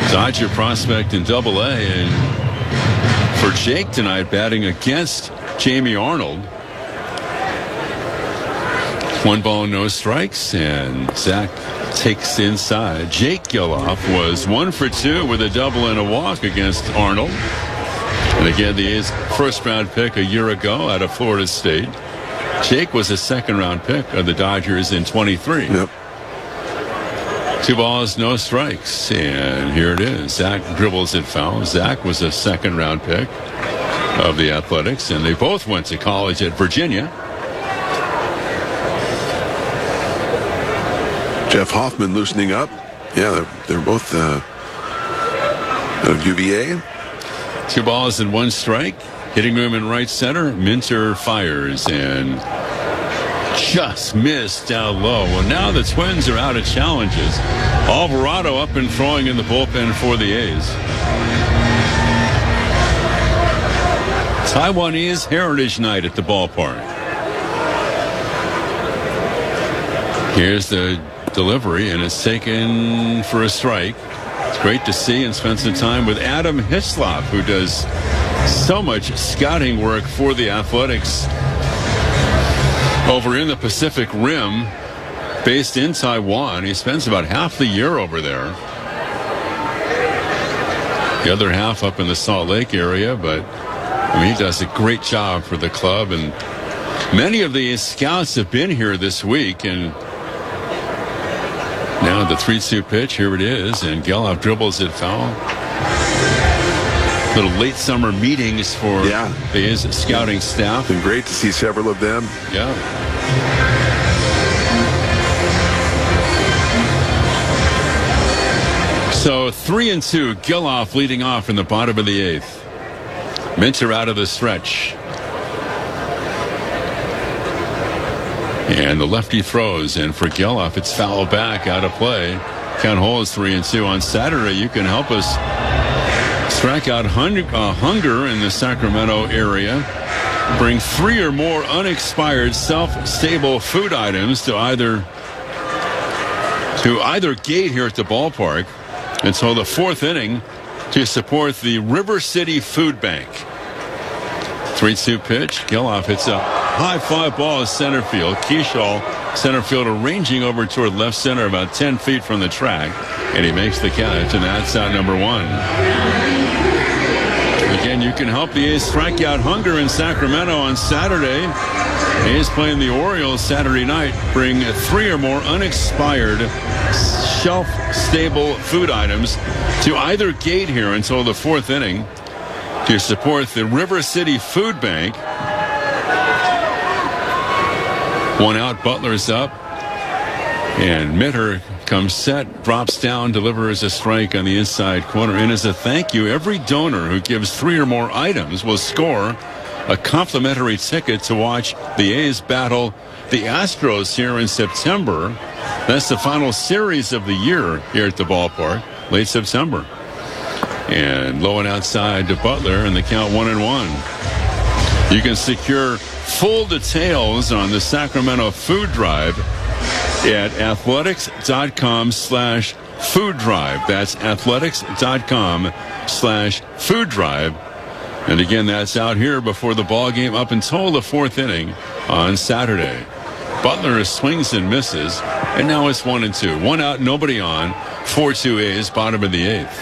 Dodger prospect in Double-A, and for Jake tonight, batting against Jamie Arnold. 1 ball, no strikes, and Zach takes inside. Jake Gelof was 1 for 2 with a double and a walk against Arnold. And again, the A's first-round pick a year ago out of Florida State. Jake was a second-round pick of the Dodgers in 23. Yep. 2 balls, no strikes. And here it is. Zach dribbles it foul. Zach was a second-round pick of the Athletics, and they both went to college at Virginia. Jeff Hoffman loosening up. Yeah, they're both out of UVA. 2 balls and 1 strike. Hitting room in right center. Minter fires and just missed down low. Well, now the Twins are out of challenges. Alvarado up and throwing in the bullpen for the A's. Taiwanese Heritage Night at the ballpark. Here's the delivery, and it's taken for a strike. It's great to see and spend some time with Adam Hislop, who does so much scouting work for the Athletics over in the Pacific Rim, based in Taiwan. He spends about half the year over there. The other half up in the Salt Lake area, but I mean, he does a great job for the club, and many of these scouts have been here this week. And now the 3-2 pitch, here it is, and Gelof dribbles it foul. Little late summer meetings for the A's scouting staff. Been great to see several of them. Yeah. So 3-2, Gelof leading off in the bottom of the 8th. Minter out of the stretch. And the lefty throws, and for Gelof, it's foul back, out of play. Count holds 3-2. On Saturday, you can help us strike out hunger in the Sacramento area. Bring 3 or more unexpired self-stable food items to either gate here at the ballpark until the 4th inning to support the River City Food Bank. 3-2 pitch. Gelof hits a high fly ball to center field. Keishall, center fielder, ranging over toward left center about 10 feet from the track, and he makes the catch, and that's out number 1. Again, you can help the A's strike out hunger in Sacramento on Saturday. A's playing the Orioles Saturday night. Bring 3 or more unexpired shelf-stable food items to either gate here until the 4th inning to support the River City Food Bank. 1 out, Butler's up, and Minter comes set, drops down, delivers a strike on the inside corner. And as a thank you, every donor who gives 3 or more items will score a complimentary ticket to watch the A's battle the Astros here in September. That's the final series of the year here at the ballpark, late September. And low and outside to Butler, and the count 1-1. You can secure full details on the Sacramento Food Drive at athletics.com/food drive. That's athletics.com/food drive. And again, that's out here before the ball game up until the 4th inning on Saturday. Butler swings and misses, and now it's 1-2. 1 out, nobody on. 4-2 A's, bottom of the 8th.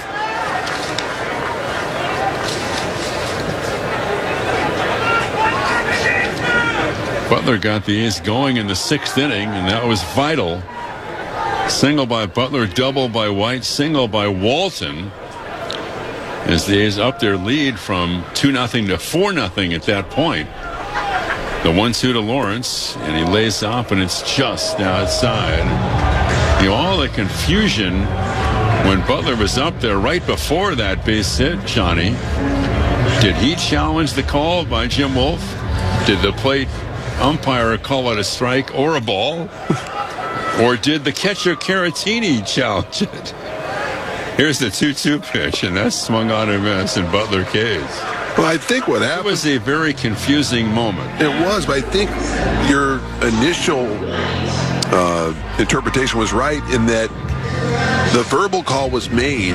Butler got the A's going in the 6th inning, and that was vital. Single by Butler, double by White, single by Walton, as the A's up their lead from 2-0 to 4-0 at that point. The 1-2 to Lawrence, and he lays off, and it's just outside. You know, all the confusion when Butler was up there right before that base hit, Johnny. Did he challenge the call by Jim Wolf? Did the plate umpire call it a strike or a ball? Or did the catcher Caratini challenge it? Here's the 2-2 pitch, and that's swung on and missed, and Butler K's. Well, I think what happened... It was a very confusing moment. It was, but I think your initial interpretation was right in that the verbal call was made